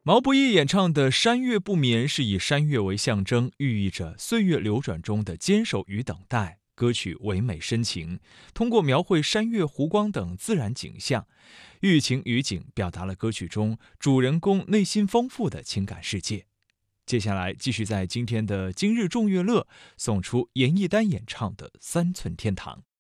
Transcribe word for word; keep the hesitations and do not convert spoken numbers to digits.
毛不易演唱的《山月不眠》是以山月为象征，寓意着岁月流转中的坚守与等待。歌曲唯美深情，通过描绘山月、湖光等自然景象，寓情于景，表达了歌曲中主人公内心丰富的情感世界。接下来继续在今天的今日众乐乐送出严艺丹演唱的《三寸天堂》。